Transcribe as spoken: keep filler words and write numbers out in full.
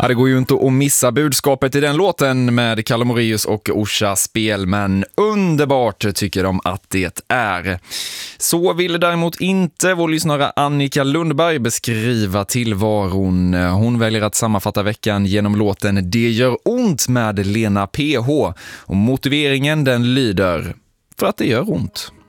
Ja, det går ju inte att missa budskapet i den låten med Kalle Moraeus och Orsa Spelman. Underbart tycker de att det är. Så vill däremot inte vår lyssnare Annika Lundberg beskriva tillvaron. Hon väljer att sammanfatta veckan genom låten Det gör ont med Lena P H. Och motiveringen den lyder: för att det gör ont.